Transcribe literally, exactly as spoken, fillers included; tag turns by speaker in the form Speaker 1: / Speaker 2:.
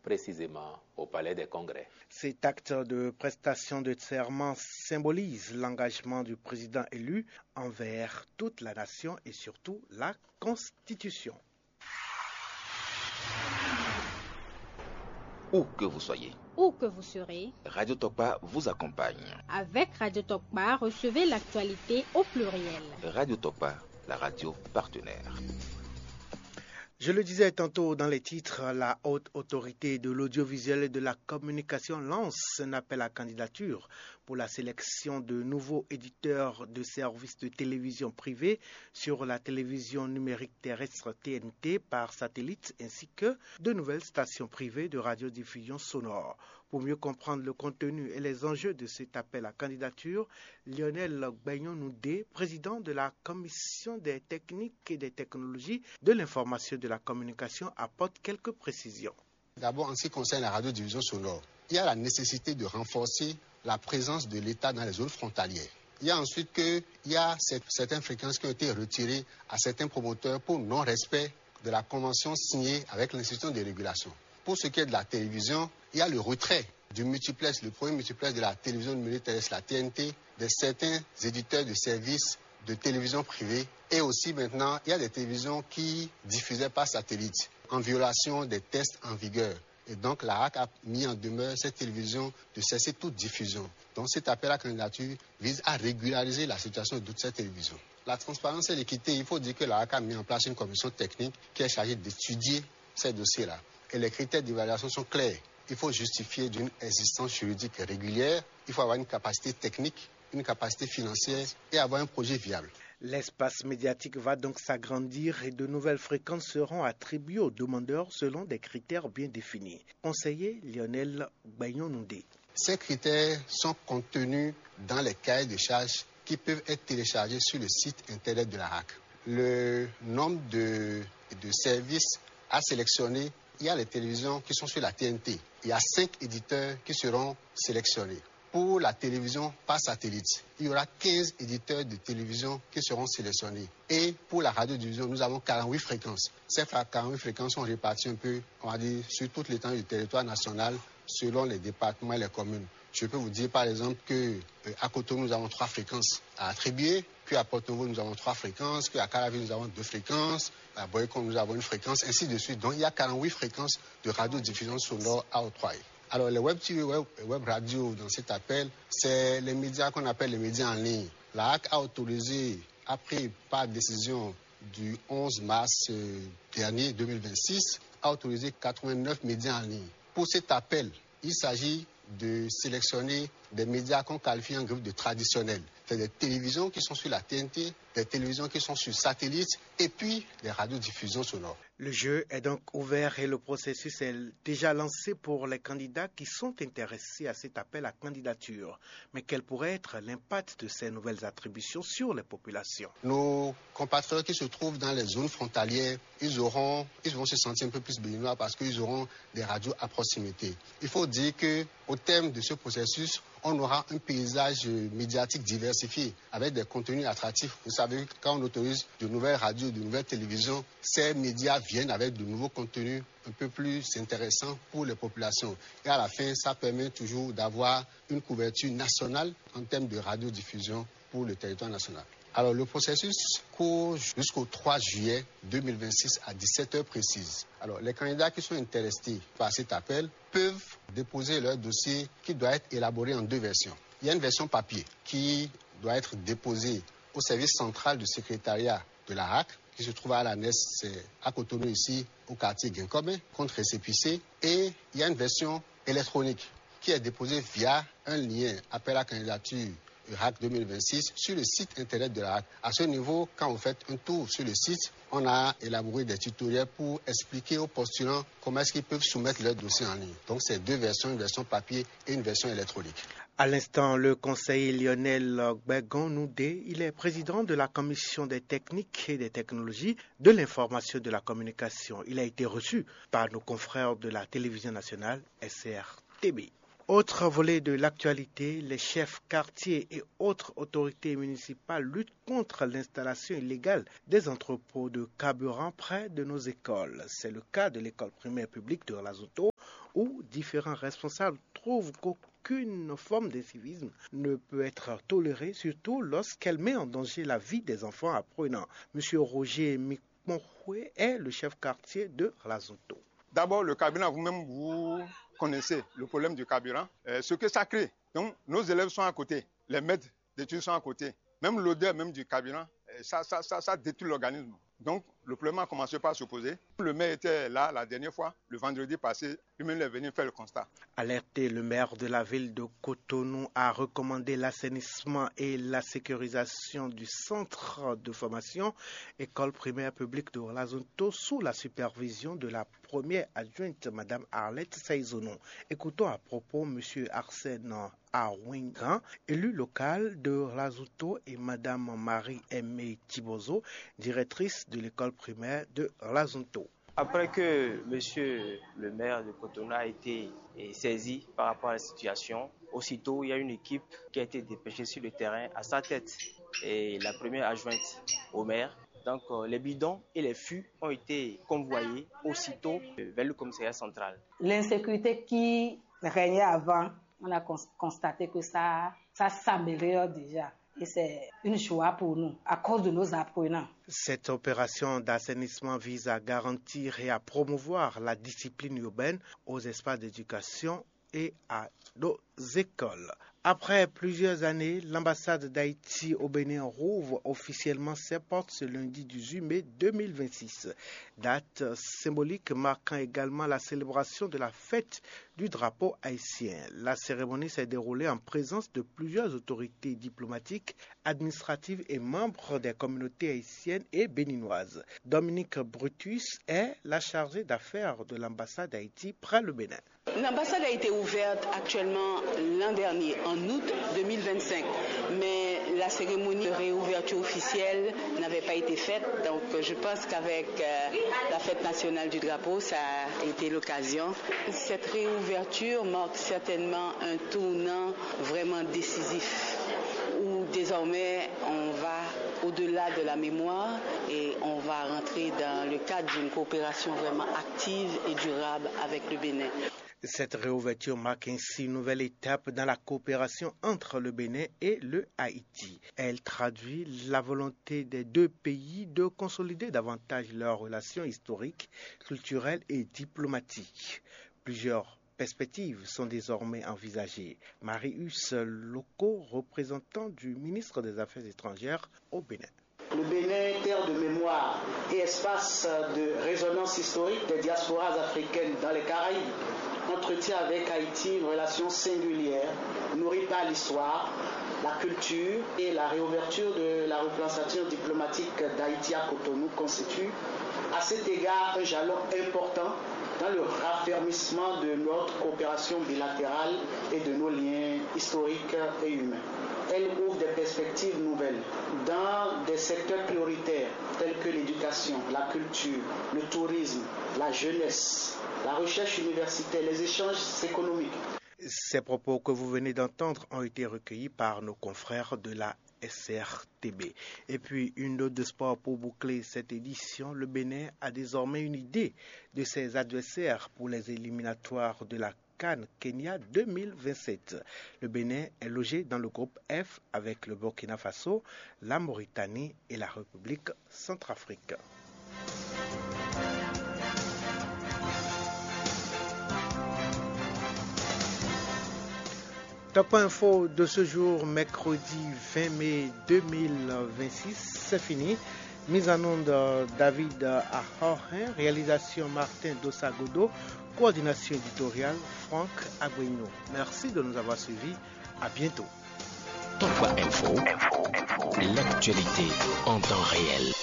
Speaker 1: précisément au Palais des Congrès.
Speaker 2: Cet acte de prestation de serment symbolise l'engagement du président élu envers toute la nation et surtout la Constitution.
Speaker 3: Où que vous soyez,
Speaker 4: où que vous serez,
Speaker 3: Radio Tokpa vous accompagne.
Speaker 4: Avec Radio Tokpa, recevez l'actualité au pluriel.
Speaker 3: Radio Tokpa, la radio partenaire.
Speaker 2: Je le disais tantôt dans les titres, la haute autorité de l'audiovisuel et de la communication lance un appel à candidature pour la sélection de nouveaux éditeurs de services de télévision privés sur la télévision numérique terrestre T N T par satellite ainsi que de nouvelles stations privées de radiodiffusion sonore. Pour mieux comprendre le contenu et les enjeux de cet appel à candidature, Lionel Gbagnon-Noudé, président de la Commission des techniques et des technologies de l'information et de la communication, apporte quelques précisions.
Speaker 5: D'abord, en ce qui concerne la radiodiffusion sonore, il y a la nécessité de renforcer la présence de l'État dans les zones frontalières. Il y a ensuite qu'il y a certaines fréquences qui ont été retirées à certains promoteurs pour non-respect de la convention signée avec l'institution de régulation. Pour ce qui est de la télévision, il y a le retrait du multiplex, le premier multiplex de la télévision numérique terrestre, la T N T, de certains éditeurs de services de télévision privée. Et aussi maintenant, il y a des télévisions qui diffusaient par satellite en violation des tests en vigueur. Et donc la R A C a mis en demeure cette télévision de cesser toute diffusion. Donc cet appel à candidature vise à régulariser la situation de toutes ces télévisions. La transparence et l'équité, il faut dire que la R A C a mis en place une commission technique qui est chargée d'étudier ces dossiers-là. Et les critères d'évaluation sont clairs. Il faut justifier d'une existence juridique régulière, il faut avoir une capacité technique, une capacité financière et avoir un projet viable.
Speaker 2: L'espace médiatique va donc s'agrandir et de nouvelles fréquences seront attribuées aux demandeurs selon des critères bien définis. Conseiller Lionel Gbagnon-Noudé.
Speaker 5: Ces critères sont contenus dans les cahiers de charges qui peuvent être téléchargés sur le site internet de la R A C. Le nombre de, de services à sélectionner, il y a les télévisions qui sont sur la T N T. Il y a cinq éditeurs qui seront sélectionnés. Pour la télévision par satellite, il y aura quinze éditeurs de télévision qui seront sélectionnés. Et pour la radiodiffusion, nous avons quarante-huit fréquences. Ces quarante-huit fréquences sont réparties un peu, on va dire, sur toute l'étendue du territoire national, selon les départements et les communes. Je peux vous dire par exemple qu'à euh, Cotonou, nous avons trois fréquences à attribuer, qu'à Porto-Novo, nous avons trois fréquences, qu'à Caravi, nous avons deux fréquences, à Boycon, nous avons une fréquence, ainsi de suite. Donc il y a quarante-huit fréquences de radiodiffusion sonore à octroyer. Alors les web T V, web, web radio dans cet appel, c'est les médias qu'on appelle les médias en ligne. La R A C a autorisé, a pris par décision du onze mars euh, dernier, deux mille vingt-six, a autorisé quatre-vingt-neuf médias en ligne. Pour cet appel, il s'agit de sélectionner des médias qu'on qualifie en groupe de traditionnels. C'est des télévisions qui sont sur la T N T, des télévisions qui sont sur satellite et puis des radiodiffusions sonores.
Speaker 2: Le jeu est donc ouvert et le processus est déjà lancé pour les candidats qui sont intéressés à cet appel à candidature. Mais quel pourrait être l'impact de ces nouvelles attributions sur les populations?
Speaker 5: Nos compatriotes qui se trouvent dans les zones frontalières, ils, auront, ils vont se sentir un peu plus béninois parce qu'ils auront des radios à proximité. Il faut dire qu'au terme de ce processus, on aura un paysage médiatique diversifié avec des contenus attractifs. Vous savez, quand on autorise de nouvelles radios, de nouvelles télévisions, ces médias viennent avec de nouveaux contenus un peu plus intéressants pour les populations. Et à la fin, ça permet toujours d'avoir une couverture nationale en termes de radiodiffusion pour le territoire national. Alors, le processus court jusqu'au trois juillet deux mille vingt-six à dix-sept heures précises. Alors, les candidats qui sont intéressés par cet appel peuvent déposer leur dossier qui doit être élaboré en deux versions. Il y a une version papier qui doit être déposée au service central du secrétariat de la R A C, qui se trouve à la N E S, c'est à Cotonou ici, au quartier Ginkobé, contre récépissé. Et il y a une version électronique qui est déposée via un lien appel à candidature R A C deux mille vingt-six sur le site internet de la R A C. À ce niveau, quand vous faites un tour sur le site, on a élaboré des tutoriels pour expliquer aux postulants comment est-ce qu'ils peuvent soumettre leur dossier en ligne. Donc c'est deux versions, une version papier et une version électronique.
Speaker 2: À l'instant, le conseiller Lionel Gbagnon-Noudé, il est président de la Commission des techniques et des technologies de l'information et de la communication. Il a été reçu par nos confrères de la télévision nationale S R T B. Autre volet de l'actualité, les chefs quartiers et autres autorités municipales luttent contre l'installation illégale des entrepôts de carburant près de nos écoles. C'est le cas de l'école primaire publique de Razoto, où différents responsables trouvent qu'aucune forme d'incivisme ne peut être tolérée, surtout lorsqu'elle met en danger la vie des enfants apprenants. Monsieur Roger Mikmonhoué est le chef quartier de Lazonto.
Speaker 6: D'abord, le carburant, vous-même, vous connaissez le problème du carburant, euh, ce que ça crée. Donc, nos élèves sont à côté, les maîtres d'études sont à côté. Même l'odeur même du carburant, ça, ça, ça, ça détruit l'organisme. Donc, le problème a commencé par se poser. Le maire était là la dernière fois, le vendredi passé, lui-même est venu faire le constat.
Speaker 2: Alerté, le maire de la ville de Cotonou a recommandé l'assainissement et la sécurisation du centre de formation école primaire publique de Lazonto sous la supervision de la première adjointe, Mme Arlette Saizonon. Écoutons à propos M. Arsène Awingan, élu local de Lazonto, et Mme Marie-Aimée Thibozo, directrice de l'école primaire de Lazonto.
Speaker 7: Après que monsieur le maire de Cotonou a été saisi par rapport à la situation, aussitôt il y a une équipe qui a été dépêchée sur le terrain à sa tête et la première adjointe au maire. Donc euh, les bidons et les fûts ont été convoyés aussitôt vers le commissariat central.
Speaker 8: L'insécurité qui régnait avant, on a constaté que ça, ça s'améliore déjà. Et c'est une joie pour nous, à cause de nos apprenants.
Speaker 2: Cette opération d'assainissement vise à garantir et à promouvoir la discipline urbaine aux espaces d'éducation et à nos écoles. Après plusieurs années, l'ambassade d'Haïti au Bénin rouvre officiellement ses portes ce lundi dix-huit mai deux mille vingt-six. Date symbolique marquant également la célébration de la fête du drapeau haïtien. La cérémonie s'est déroulée en présence de plusieurs autorités diplomatiques, administratives et membres des communautés haïtiennes et béninoises. Dominique Brutus est la chargée d'affaires de l'ambassade d'Haïti près le Bénin.
Speaker 9: L'ambassade a été ouverte actuellement l'an dernier, en août deux mille vingt-cinq, mais la cérémonie de réouverture officielle n'avait pas été faite, donc je pense qu'avec euh, la fête nationale du drapeau, ça a été l'occasion. Cette réouverture marque certainement un tournant vraiment décisif, où désormais on va au-delà de la mémoire et on va rentrer dans le cadre d'une coopération vraiment active et durable avec le Bénin.
Speaker 2: Cette réouverture marque ainsi une nouvelle étape dans la coopération entre le Bénin et le Haïti. Elle traduit la volonté des deux pays de consolider davantage leurs relations historiques, culturelles et diplomatiques. Plusieurs perspectives sont désormais envisagées. Marius Loko, représentant du ministre des Affaires étrangères au Bénin.
Speaker 10: Le Bénin, terre de mémoire et espace de résonance historique des diasporas africaines dans les Caraïbes, entretient avec Haïti une relation singulière, nourrie par l'histoire, la culture et la réouverture de la représentation diplomatique d'Haïti à Cotonou constitue à cet égard un jalon important dans le raffermissement de notre coopération bilatérale et de nos liens historiques et humains. Elle ouvre des perspectives nouvelles dans des secteurs prioritaires tels que l'éducation, la culture, le tourisme, la jeunesse, la recherche universitaire, les échanges économiques.
Speaker 2: Ces propos que vous venez d'entendre ont été recueillis par nos confrères de la S R T B. Et puis, une note de sport pour boucler cette édition. Le Bénin a désormais une idée de ses adversaires pour les éliminatoires de la CAN Kenya deux mille vingt-sept. Le Bénin est logé dans le groupe F avec le Burkina Faso, la Mauritanie et la République centrafricaine. Top info de ce jour, mercredi vingt mai deux mille vingt-six, c'est fini. Mise en onde David Ahohen, réalisation Martin Dossagodo, coordination éditoriale Franck Agüeno. Merci de nous avoir suivis. À bientôt.
Speaker 11: Top Info, l'actualité en temps réel.